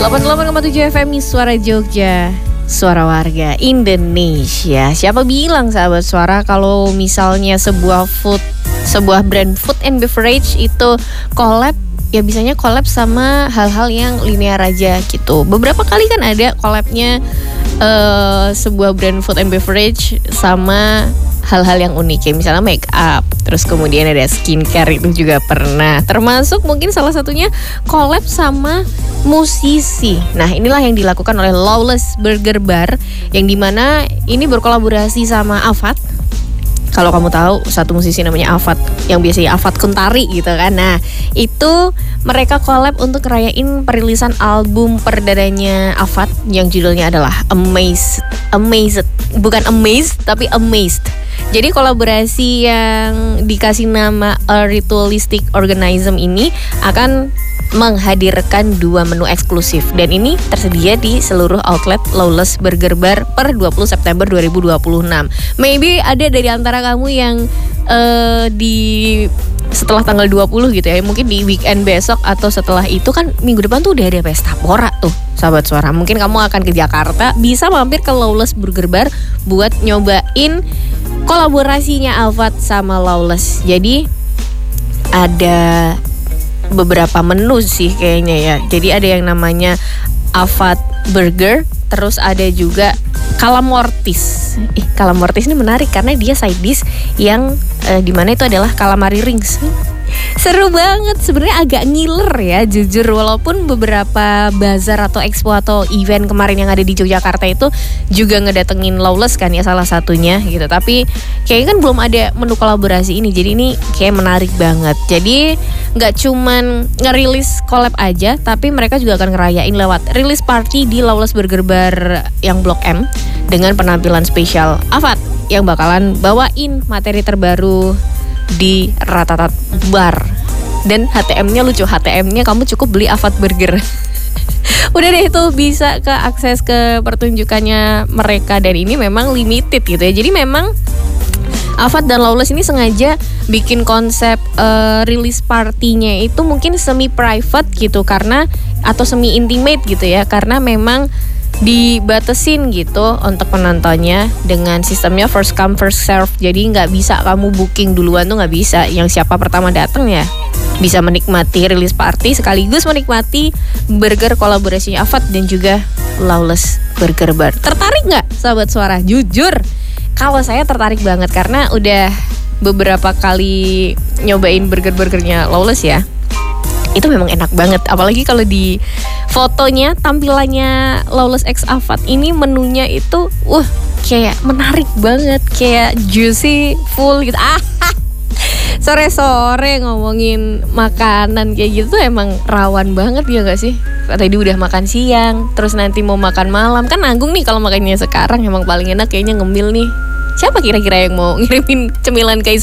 88,7 FM Suara Jogja, suara warga Indonesia. Siapa bilang sahabat suara kalau misalnya sebuah brand food and beverage itu collab, ya biasanya collab sama hal-hal yang linear aja gitu. Beberapa kali kan ada collabnya sebuah brand food and beverage sama hal-hal yang unik, ya misalnya make up, terus kemudian ada skincare, itu juga pernah. Termasuk mungkin salah satunya collab sama musisi. Nah, inilah yang dilakukan oleh Lawless Burger Bar, yang dimana ini berkolaborasi sama Avat. Kalau kamu tahu, satu musisi namanya Avat, yang biasanya Avat Kuntari gitu kan. Nah, itu mereka collab untuk ngerayain perilisan album perdananya Avat yang judulnya adalah Amazed. Bukan Amazed, tapi Amazed. Jadi kolaborasi yang dikasih nama A Ritualistic Organism ini akan menghadirkan 2 menu eksklusif, dan ini tersedia di seluruh outlet Lawless Burger Bar per 20 September 2026. Maybe ada dari antara kamu yang setelah tanggal 20 gitu ya, mungkin di weekend besok atau setelah itu kan minggu depan tuh udah ada pesta pora tuh sahabat suara. Mungkin kamu akan ke Jakarta, bisa mampir ke Lawless Burger Bar buat nyobain kolaborasinya Avat sama Lawless. Jadi ada beberapa menu sih kayaknya ya. Jadi ada yang namanya Avat Burger, terus ada juga Calamortis. Calamortis ini menarik karena dia side dish yang dimana itu adalah calamari rings. Seru banget, sebenarnya agak ngiler ya jujur, walaupun beberapa bazar atau expo atau event kemarin yang ada di Yogyakarta itu juga ngedatengin Lawless kan ya, salah satunya gitu. Tapi kayaknya kan belum ada menu kolaborasi ini, jadi ini kayak menarik banget. Jadi nggak cuman ngerilis collab aja, tapi mereka juga akan ngerayain lewat release party di Lawless Burger Bar yang Blok M dengan penampilan spesial Avat yang bakalan bawain materi terbaru di Ratatat Bar. Dan HTM-nya lucu, HTM-nya kamu cukup beli Avat Burger. Udah deh, itu bisa ke akses ke pertunjukannya mereka, dan ini memang limited gitu ya. Jadi memang Avat dan Lawless ini sengaja bikin konsep release partinya itu mungkin semi private gitu, karena atau semi intimate gitu ya, karena memang dibatesin gitu untuk penontonnya dengan sistemnya first come first serve. Jadi nggak bisa kamu booking duluan tuh, nggak bisa. Yang siapa pertama datang ya bisa menikmati release party sekaligus menikmati burger kolaborasinya Avat dan juga Lawless Burger Bar. Tertarik nggak sahabat suara? Jujur, kalau saya tertarik banget karena udah beberapa kali nyobain burgernya Lawless ya. Itu memang enak banget, apalagi kalau di fotonya tampilannya Lawless X Avat ini menunya itu kayak menarik banget, kayak juicy, full gitu. Sore-sore ngomongin makanan kayak gitu tuh emang rawan banget ya gak sih? Tadi udah makan siang, terus nanti mau makan malam, kan nanggung nih kalau makannya sekarang. Emang paling enak kayaknya ngemil nih. Siapa kira-kira yang mau ngirimin cemilan kayak